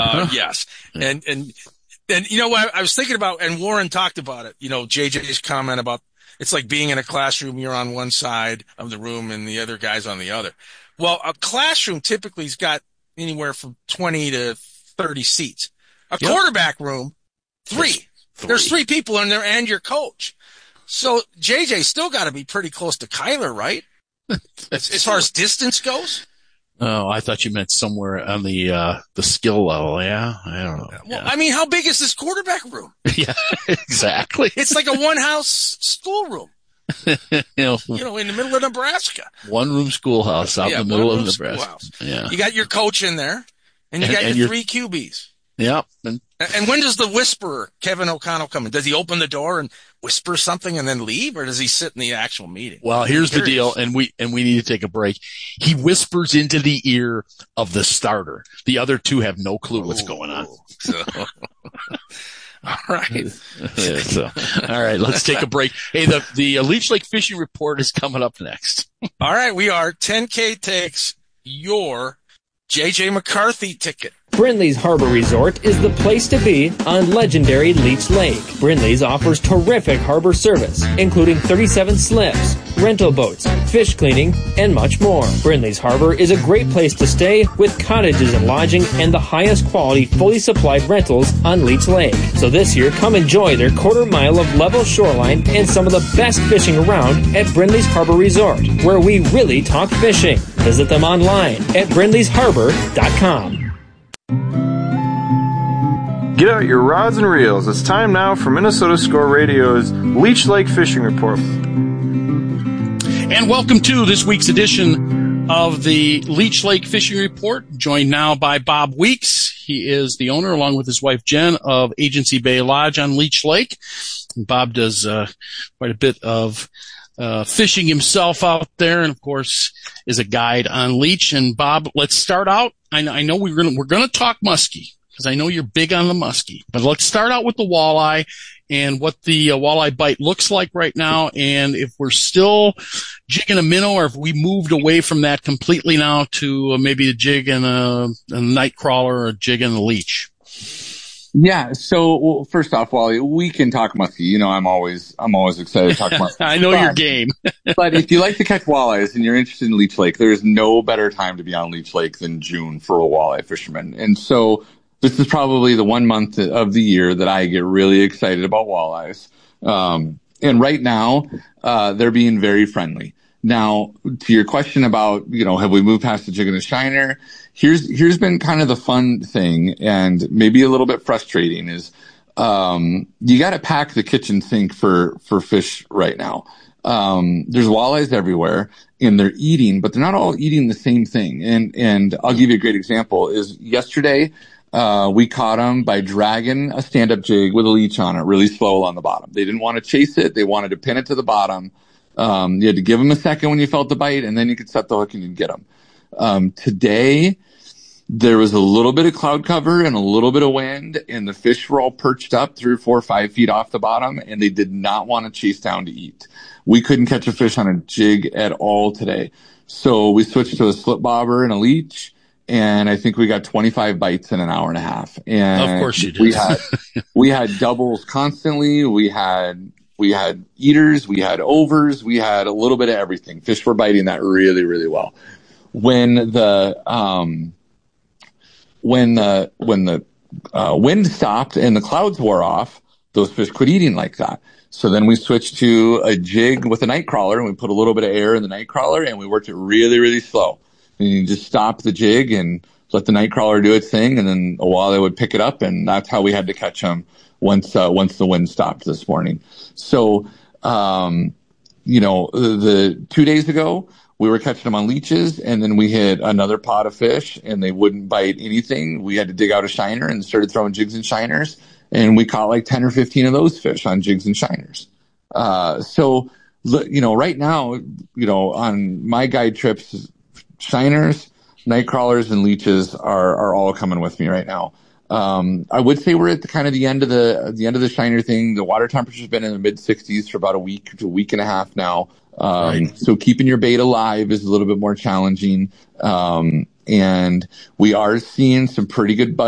Yes. And you know what I was thinking about, and Warren talked about it, JJ's comment about it's like being in a classroom, you're on one side of the room and the other guy's on the other. Well, a classroom typically's got anywhere from 20 to 30 seats. A quarterback room, three. There's three people in there and your coach. So JJ still got to be pretty close to Kyler, right? As far as distance goes? Oh, I thought you meant somewhere on the skill level. Yeah, I don't know. Well, I mean, how big is this quarterback room? Yeah, exactly. It's like a one-house schoolroom. In the middle of Nebraska. One-room schoolhouse out in the middle of Nebraska. Yeah. You got your coach in there, and you got your three QBs. Yep. And when does the whisperer, Kevin O'Connell, come in? Does he open the door and whisper something and then leave, or does he sit in the actual meeting? Well, here's the deal, and we need to take a break. He whispers into the ear of the starter. The other two have no clue what's going on. All right. All right, let's take a break. Hey, the Leech Lake Fishing Report is coming up next. All right, we are. 10K takes your J.J. McCarthy ticket. Brindley's Harbor Resort is the place to be on legendary Leech Lake. Brindley's offers terrific harbor service, including 37 slips, rental boats, fish cleaning, and much more. Brindley's Harbor is a great place to stay with cottages and lodging and the highest quality fully supplied rentals on Leech Lake. So this year, come enjoy their quarter mile of level shoreline and some of the best fishing around at Brindley's Harbor Resort, where we really talk fishing. Visit them online at brindleysharbor.com. Get out your rods and reels. It's time now for Minnesota Score Radio's Leech Lake Fishing Report. And welcome to this week's edition of the Leech Lake Fishing Report, joined now by Bob Weeks. He is the owner, along with his wife Jen, of Agency Bay Lodge on Leech Lake. Bob does quite a bit of fishing himself out there, and of course is a guide on Leech. And Bob, let's start out. I know we're gonna talk muskie, because I know you're big on the muskie. But let's start out with the walleye and what the walleye bite looks like right now, and if we're still jigging a minnow, or if we moved away from that completely now to maybe a jig and a night crawler, or a jig and a leech. Yeah. So first off, Wally, we can talk muskie. I'm always excited to talk muskie. I know your game. But if you like to catch walleyes and you're interested in Leech Lake, there's no better time to be on Leech Lake than June for a walleye fisherman. And so this is probably the 1 month of the year that I get really excited about walleyes. And right now, they're being very friendly. Now, to your question about, have we moved past the jig and the shiner? Here's been kind of the fun thing, and maybe a little bit frustrating, is you got to pack the kitchen sink for fish right now. There's walleyes everywhere, and they're eating, but they're not all eating the same thing. And I'll give you a great example. Is yesterday we caught them by dragging a stand-up jig with a leech on it, really slow on the bottom. They didn't want to chase it; they wanted to pin it to the bottom. You had to give them a second when you felt the bite, and then you could set the hook and you'd get them. Today, there was a little bit of cloud cover and a little bit of wind, and the fish were all perched up 3 or 4 or 5 feet off the bottom, and they did not want to chase down to eat. We couldn't catch a fish on a jig at all today. So we switched to a slip bobber and a leech, and I think we got 25 bites in an hour and a half. And of course you did. We had doubles constantly. We had eaters, we had overs, we had a little bit of everything. Fish were biting that really, really well. When the wind stopped and the clouds wore off, those fish quit eating like that. So then we switched to a jig with a night crawler, and we put a little bit of air in the night crawler, and we worked it really, really slow. And you just stop the jig and let the night crawler do its thing, and then a walleye would pick it up, and that's how we had to catch them once the wind stopped this morning. So, the 2 days ago, we were catching them on leeches, and then we hit another pot of fish, and they wouldn't bite anything. We had to dig out a shiner and started throwing jigs and shiners, and we caught like 10 or 15 of those fish on jigs and shiners. So, right now, on my guide trips, shiners, night crawlers, and leeches are all coming with me right now. I would say we're at the end of the shiner thing. The water temperature's been in the mid 60s for about a week to a week and a half now. Right. So keeping your bait alive is a little bit more challenging. And we are seeing some pretty good